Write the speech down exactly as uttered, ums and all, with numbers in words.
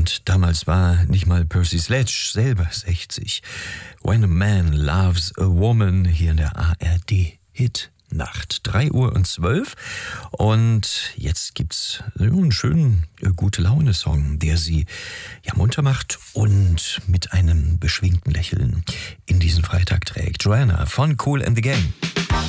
Und damals war nicht mal Percy Sledge selber sechzig. When a Man Loves a Woman hier in der A R D-Hit-Nacht. drei Uhr und zwölf. Und jetzt gibt's einen schönen äh, Gute-Laune-Song, der sie ja munter macht und mit einem beschwingten Lächeln in diesen Freitag trägt. Joanna von Kool and the Gang.